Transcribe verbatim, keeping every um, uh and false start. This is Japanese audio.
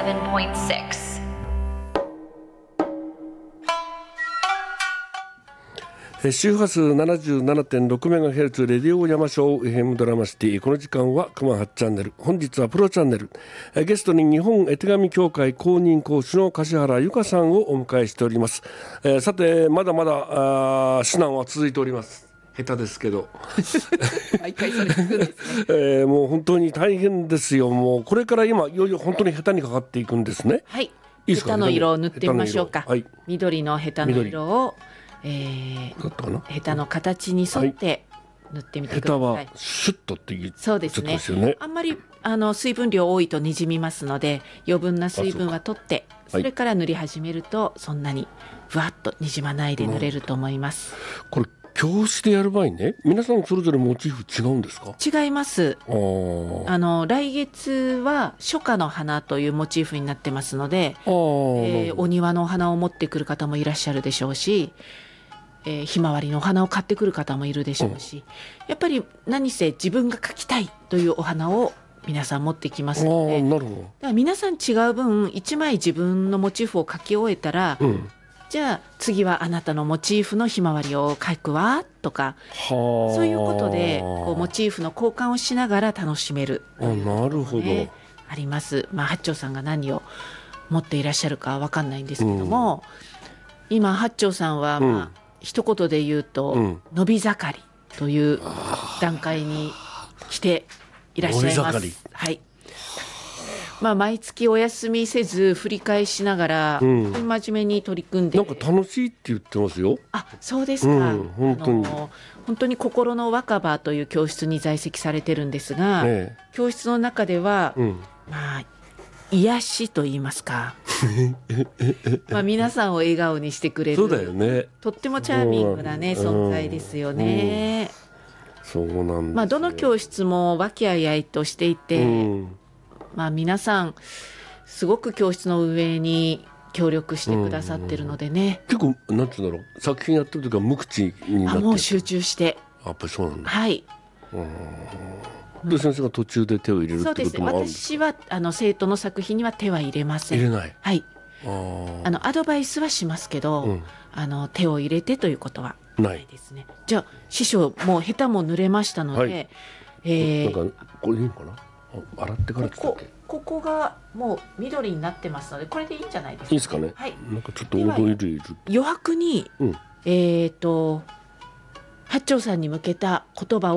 ポイントシックス。 周波数 ななじゅうななてんろくメガヘルツ レディオ山椒 エフエム ドラマシティ。この時間は熊はちチャンネル、本日はプロチャンネル。ゲストに日本絵手紙協会公認講師の樫原由香さんをお迎えしております。えー、さてまだまだあ指南は続いております。下手ですけど毎回それ聞くんですね、 えー、もう本当に大変ですよ。もうこれから今いよいよ本当に下手にかかっていくんですね。 はい、 いいですか。 ヘタの色を塗ってみましょうか。 はい、 緑のヘタの色を、えー、ヘタの形に沿って塗ってみてください。 ヘタはシュッとっていうそうですね。 ですよね。 あんまりあの水分量多いとにじみますので、余分な水分は取って、そ, それから塗り始めるとそんなにふわっとにじまないで塗れると思います。 これ教室でやる場合ね、皆さんそれぞれモチーフ違うんですか？ 違います。あの来月は初夏の花というモチーフになってますので、えー、お庭のお花を持ってくる方もいらっしゃるでしょうし、えー、ひまわりのお花を買ってくる方もいるでしょうし、うん、やっぱり何せ自分が描きたいというお花を皆さん持ってきますので、 なるほど。 だから皆さん違う分いちまい自分のモチーフを描き終えたら、うん、じゃあ次はあなたのモチーフのひまわりを描くわとか、そういうことでこうモチーフの交換をしながら楽しめる、 あ、なるほど、 あります。まあ、八丁さんが何を持っていらっしゃるかわかんないんですけども、うん、今八丁さんは、まあうん、一言で言うと、うん、伸び盛りという段階に来ていらっしゃいます。はい、まあ、毎月お休みせず振り返しながら、うん、真面目に取り組んで、 なんか楽しいって言ってますよ。 あ、そうですか、うん、本当にあの本当に心の若葉という教室に在籍されてるんですが、ええ、教室の中では、うん、まあ、癒しと言いますかまあ皆さんを笑顔にしてくれる、 そうだよね、 とってもチャーミングな、ね、存在ですよね、 うんうん、そうなんですよ。 まあ、どの教室も和気あいあいとしていて、うん、まあ、皆さんすごく教室の運営に協力してくださってるのでね、 うんうん、結構なんていうんだろう、作品やってる時は無口になって、あ、 もう集中して、 やっぱりそうなんだ。 はい、 うんで先生が途中で手を入れるってこともあるんですか？ そうです。私はあの生徒の作品には手は入れません。 入れない。 はい、ああのアドバイスはしますけど、うん、あの手を入れてということはないですね。じゃあ師匠もうヘタも濡れましたので、はい、えー、 なんかこれいいのかな、洗ってからですか？ ここ、ここがもう緑になってますので、これでいいんじゃないですか、ね、 いいですかね。はい、なんかちょっとオイルいる。 余白に、うん、えっと八丁さんに向けた言葉を